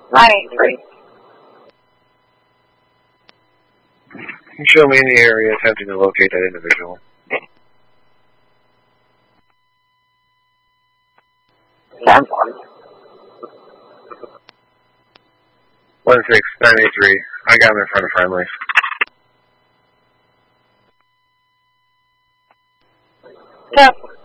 983. You show me in the area attempting to locate that individual. 10-1. 16983. I got him in front of friendly. 10.